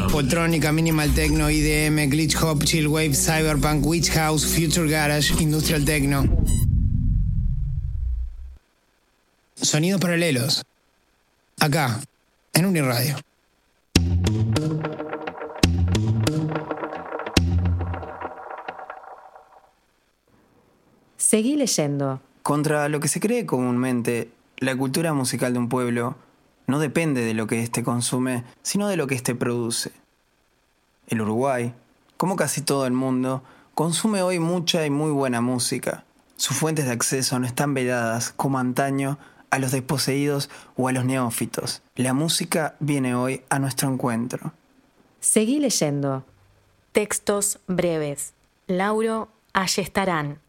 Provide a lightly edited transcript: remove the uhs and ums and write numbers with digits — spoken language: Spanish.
Poltrónica, Minimal Techno, IDM, Glitch Hop, Chill Wave, Cyberpunk, Witch House, Future Garage, Industrial Techno. Sonidos paralelos. Acá, en Uniradio. Seguí leyendo. Contra lo que se cree comúnmente, la cultura musical de un pueblo no depende de lo que éste consume, sino de lo que éste produce. El Uruguay, como casi todo el mundo, consume hoy mucha y muy buena música. Sus fuentes de acceso no están vedadas, como antaño, a los desposeídos o a los neófitos. La música viene hoy a nuestro encuentro. Seguí leyendo. Textos breves. Lauro Ayestarán.